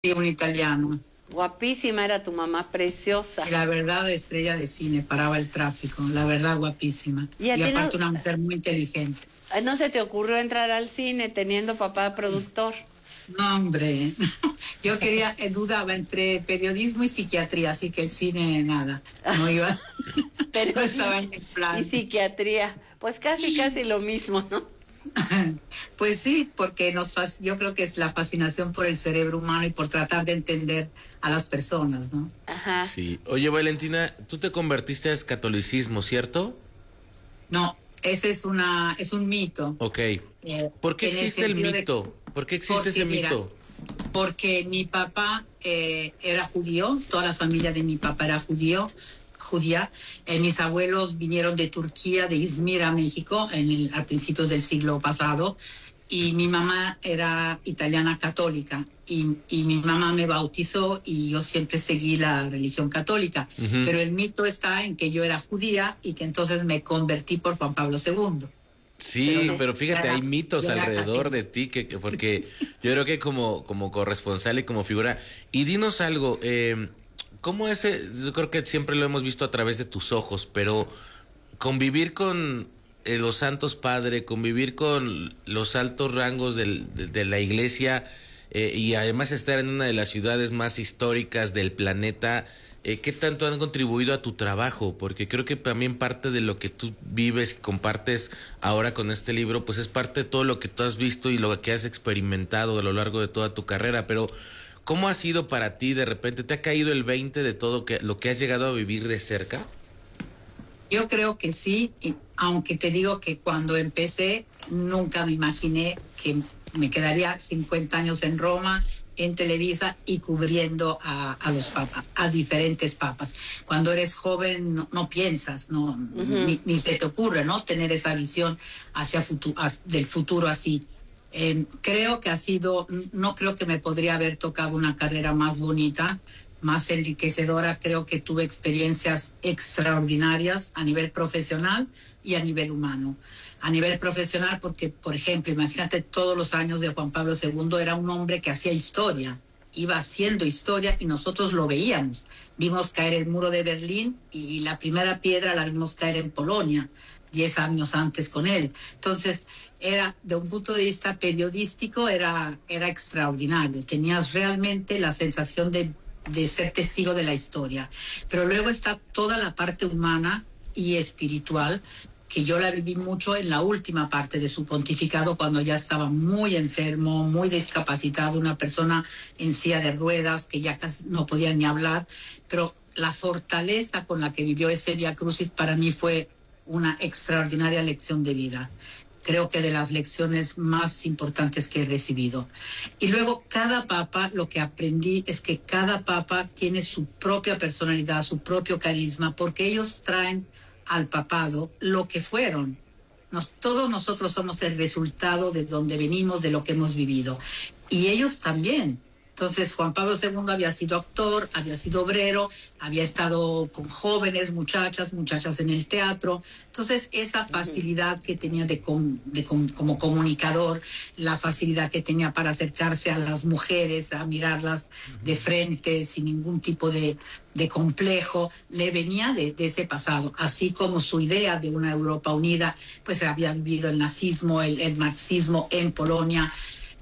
Sí, un italiano. Guapísima era tu mamá, preciosa. La verdad, estrella de cine, paraba el tráfico. La verdad, guapísima. Y a Y ti aparte una mujer muy inteligente. no se te ocurrió entrar al cine teniendo papá productor. No, hombre. Yo dudaba entre periodismo y psiquiatría, así que el cine, nada. No iba. Pero No estaba en el plan. Y psiquiatría. Pues casi lo mismo, ¿no? Pues sí, porque yo creo que es la fascinación por el cerebro humano y por tratar de entender a las personas, ¿no? Ajá. Sí. Oye, Valentina, tú te convertiste al catolicismo, ¿cierto? No, ese es un mito. Ok. ¿Por qué existe el mito? ¿Por qué existe ese mito? Porque mi papá era judío, toda la familia de mi papá era judía. Mis abuelos vinieron de Turquía, de Izmir a México, a principios del siglo pasado, y mi mamá era italiana católica, y mi mamá me bautizó y yo siempre seguí la religión católica, pero el mito está en que yo era judía y que entonces me convertí por Juan Pablo II. Sí, pero fíjate, hay mitos alrededor de ti, porque yo creo que como corresponsal y como figura, y dinos algo, ¿cómo yo creo que siempre lo hemos visto a través de tus ojos, pero convivir con los santos padres, convivir con los altos rangos de la iglesia, y además estar en una de las ciudades más históricas del planeta, ¿qué tanto han contribuido a tu trabajo? Porque creo que también parte de lo que tú vives y compartes ahora con este libro, pues es parte de todo lo que tú has visto y lo que has experimentado a lo largo de toda tu carrera, pero ¿cómo ha sido para ti de repente? ¿Te ha caído el 20 de todo lo que has llegado a vivir de cerca? Yo creo que sí, aunque te digo que cuando empecé nunca me imaginé que me quedaría 50 años en Roma, en Televisa y cubriendo a los papas, a diferentes papas. Cuando eres joven no piensas, ni se te ocurre, ¿no? Tener esa visión del futuro así. Creo que no creo que me podría haber tocado una carrera más bonita, más enriquecedora. Creo que tuve experiencias extraordinarias a nivel profesional y a nivel humano. A nivel profesional porque, por ejemplo, imagínate todos los años de Juan Pablo II, era un hombre que hacía historia, iba haciendo historia y nosotros lo veíamos. Vimos caer el muro de Berlín y la primera piedra la vimos caer en Polonia, 10 años antes con él. Entonces, de un punto de vista periodístico, era extraordinario. Tenías realmente la sensación de ser testigo de la historia. Pero luego está toda la parte humana y espiritual, que yo la viví mucho en la última parte de su pontificado, cuando ya estaba muy enfermo, muy discapacitado, una persona en silla de ruedas, que ya casi no podía ni hablar, pero la fortaleza con la que vivió ese Vía Crucis para mí fue una extraordinaria lección de vida. Creo que de las lecciones más importantes que he recibido. Y luego cada papa, lo que aprendí es que cada papa tiene su propia personalidad, su propio carisma, porque ellos traen al papado lo que fueron. Todos nosotros somos el resultado de donde venimos, de lo que hemos vivido. Y ellos también. Entonces, Juan Pablo II había sido actor, había sido obrero, había estado con jóvenes, muchachas en el teatro. Entonces, esa facilidad que tenía como comunicador, la facilidad que tenía para acercarse a las mujeres, a mirarlas de frente, sin ningún tipo de complejo, le venía de ese pasado, así como su idea de una Europa unida, pues había vivido el nazismo, el marxismo en Polonia.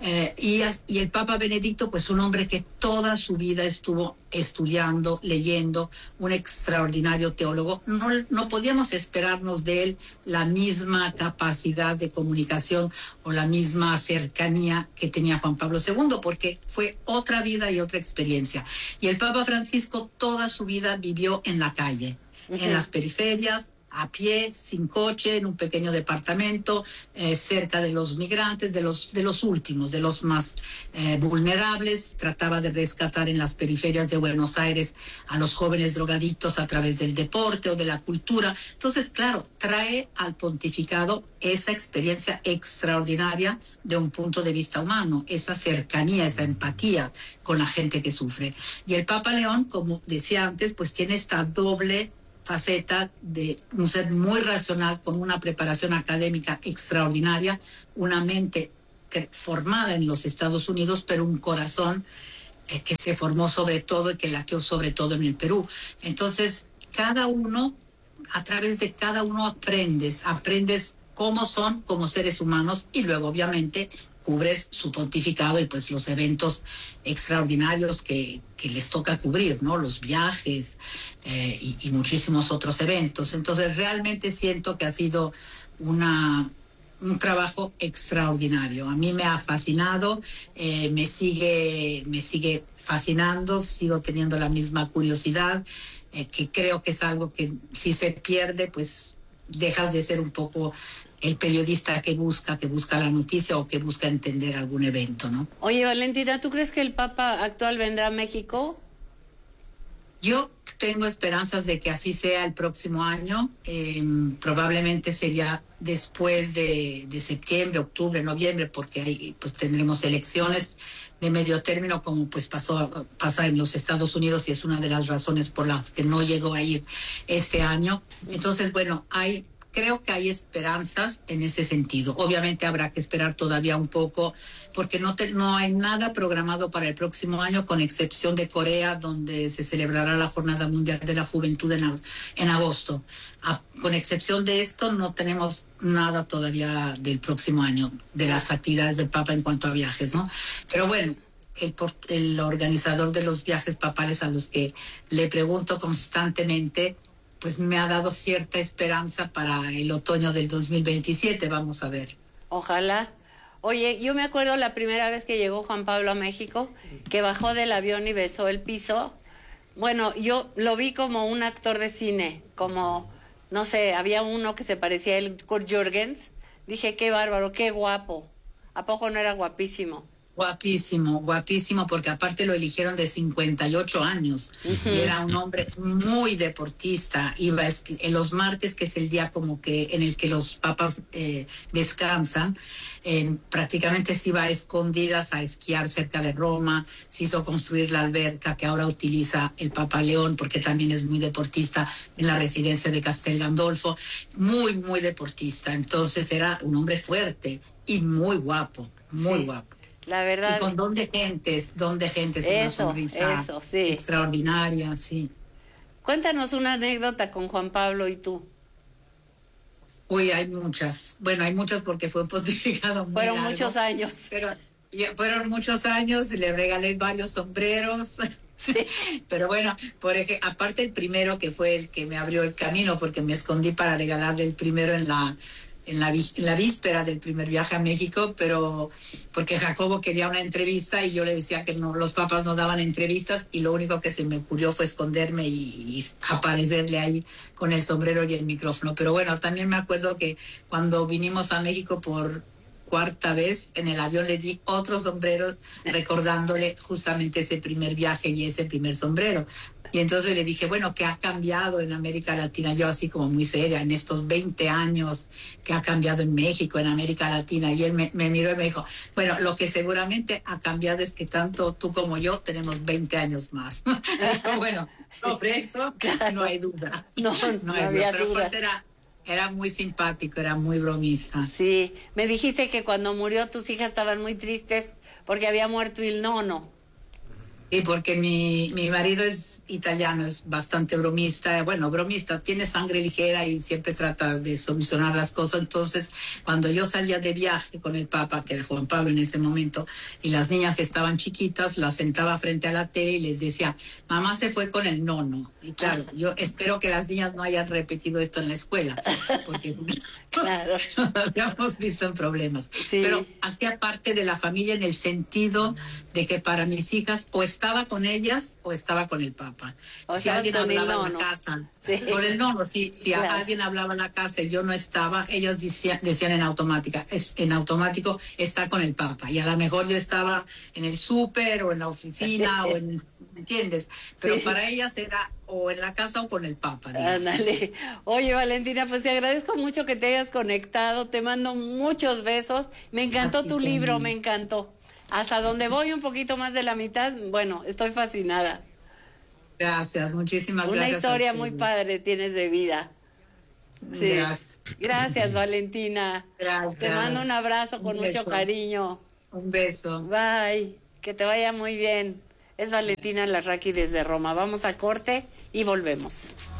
Y el Papa Benedicto, pues un hombre que toda su vida estuvo estudiando, leyendo, un extraordinario teólogo. No podíamos esperarnos de él la misma capacidad de comunicación o la misma cercanía que tenía Juan Pablo II, porque fue otra vida y otra experiencia. Y el Papa Francisco toda su vida vivió en la calle, en las periferias, a pie, sin coche, en un pequeño departamento, cerca de los migrantes, de los últimos, de los más vulnerables. Trataba de rescatar en las periferias de Buenos Aires a los jóvenes drogadictos a través del deporte o de la cultura. Entonces, claro, trae al pontificado esa experiencia extraordinaria de un punto de vista humano, esa cercanía, esa empatía con la gente que sufre. Y el Papa León, como decía antes, pues tiene esta doble faceta de un ser muy racional, con una preparación académica extraordinaria, una mente formada en los Estados Unidos, pero un corazón que se formó sobre todo y que latió sobre todo en el Perú. Entonces, cada uno, a través de cada uno aprendes cómo son como seres humanos y luego obviamente cubres su pontificado y pues los eventos extraordinarios que les toca cubrir, ¿no? Los viajes y muchísimos otros eventos. Entonces realmente siento que ha sido un trabajo extraordinario. A mí me ha fascinado, me sigue fascinando, sigo teniendo la misma curiosidad, que creo que es algo que si se pierde, pues dejas de ser un poco el periodista que busca la noticia o que busca entender algún evento, ¿no? Oye, Valentina, ¿tú crees que el Papa actual vendrá a México? Yo tengo esperanzas de que así sea el próximo año. Probablemente sería después de septiembre, octubre, noviembre, porque ahí pues tendremos elecciones de medio término, como pues pasa en los Estados Unidos, y es una de las razones por las que no llegó a ir este año. Entonces, bueno, creo que hay esperanzas en ese sentido. Obviamente habrá que esperar todavía un poco porque no hay nada programado para el próximo año, con excepción de Corea, donde se celebrará la Jornada Mundial de la Juventud en agosto. Con excepción de esto, no tenemos nada todavía del próximo año, de las actividades del Papa en cuanto a viajes, ¿no? Pero bueno, el organizador de los viajes papales, a los que le pregunto constantemente, pues me ha dado cierta esperanza para el otoño del 2027, vamos a ver. Ojalá. Oye, yo me acuerdo la primera vez que llegó Juan Pablo a México, que bajó del avión y besó el piso. Bueno, yo lo vi como un actor de cine, como, no sé, había uno que se parecía a él, Kurt Jürgens. Dije, qué bárbaro, qué guapo. ¿A poco no era guapísimo? Guapísimo, guapísimo, porque aparte lo eligieron de 58 años. Uh-huh. Y era un hombre muy deportista. Iba en los martes, que es el día como que en el que los papas descansan, prácticamente se iba a escondidas a esquiar cerca de Roma. Se hizo construir la alberca que ahora utiliza el Papa León, porque también es muy deportista, en la residencia de Castel Gandolfo. Muy, muy deportista. Entonces era un hombre fuerte y muy guapo, muy guapo. La verdad. Y con don de gentes, una sonrisa sí, extraordinaria, sí. Cuéntanos una anécdota con Juan Pablo y tú. Uy, hay muchas. Bueno, hay muchas porque fue pontificado muy Fueron largo, muchos años. Pero fueron muchos años, le regalé varios sombreros. Sí. Pero bueno, por ejemplo, aparte el primero, que fue el que me abrió el camino, porque me escondí para regalarle el primero en la víspera del primer viaje a México, pero porque Jacobo quería una entrevista y yo le decía que no, los papas no daban entrevistas, y lo único que se me ocurrió fue esconderme y aparecerle ahí con el sombrero y el micrófono. Pero bueno, también me acuerdo que cuando vinimos a México por cuarta vez, en el avión le di otro sombrero recordándole justamente ese primer viaje y ese primer sombrero. Y entonces le dije, bueno, ¿qué ha cambiado en América Latina? Yo así como muy seria, en estos 20 años, ¿qué ha cambiado en México, en América Latina? Y él me miró y me dijo, bueno, lo que seguramente ha cambiado es que tanto tú como yo tenemos 20 años más. Bueno, sobre eso no hay duda. No había duda. Pero era muy simpático, era muy bromista. Sí, me dijiste que cuando murió tus hijas estaban muy tristes porque había muerto el nono. Y porque mi marido es italiano, es bastante bromista. Bueno, bromista, tiene sangre ligera y siempre trata de solucionar las cosas. Entonces, cuando yo salía de viaje con el Papa, que era Juan Pablo en ese momento, y las niñas estaban chiquitas, las sentaba frente a la tele y les decía, mamá se fue con el nono. Y claro, yo espero que las niñas no hayan repetido esto en la escuela, porque claro, nos habíamos visto en problemas. Sí. Pero hacía parte de la familia en el sentido de que para mis hijas o estaba con ellas o estaba con el Papa. Si alguien hablaba en la casa, con el nono, si claro, alguien hablaba en la casa y yo no estaba, ellos decían en automático está con el Papa. Y a lo mejor yo estaba en el súper o en la oficina o en, ¿me entiendes? Pero sí, para ellas era o en la casa o con el Papa. Ándale. Oye, Valentina, pues te agradezco mucho que te hayas conectado, te mando muchos besos. Me encantó tu libro, me encantó. Hasta donde voy, un poquito más de la mitad, bueno, estoy fascinada. Gracias, muchísimas gracias. Una historia muy padre tienes de vida. Sí. Gracias, Valentina. Gracias. Te mando un abrazo con mucho cariño. Un beso. Bye. Que te vaya muy bien. Es Valentina Larraqui desde Roma. Vamos a corte y volvemos.